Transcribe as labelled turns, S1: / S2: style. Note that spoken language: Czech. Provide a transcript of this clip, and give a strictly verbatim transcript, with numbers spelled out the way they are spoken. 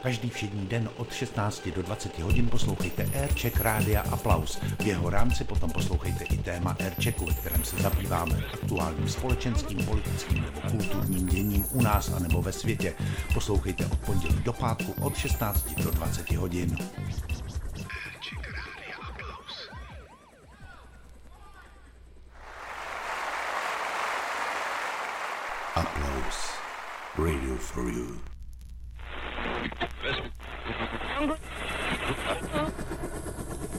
S1: Každý všední den od šestnácti do dvaceti hodin poslouchejte Aircheck Rádia Aplaus. V jeho rámci potom poslouchejte i téma Airchecku, ve kterém se zabýváme aktuálním společenským, politickým nebo kulturním děním u nás a nebo ve světě. Poslouchejte od pondělí do pátku od šestnácti do dvaceti hodin. Aircheck Rádia Aplaus. Aplaus. Radio for you.